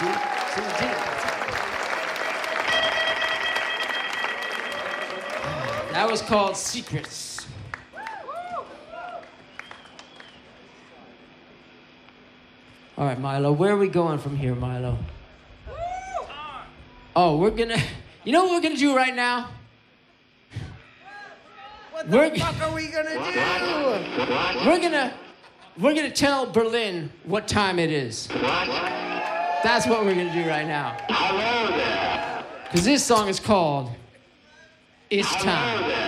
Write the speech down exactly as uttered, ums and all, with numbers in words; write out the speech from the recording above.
See? See the deep. That was called Secrets. All right, Milo, where are we going from here, Milo? Oh, we're gonna, you know what we're gonna do right now? What the We're, fuck are we gonna do? we're gonna, we're gonna tell Berlin what time it is. That's what we're gonna do right now. Hello there. Because this song is called It's Time.